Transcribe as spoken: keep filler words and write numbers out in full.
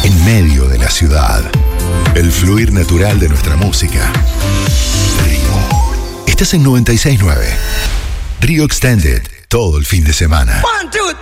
en medio de la ciudad. El fluir natural de nuestra música. Río. Estás en noventa y seis punto nueve. Río Extended, todo el fin de semana. One, two,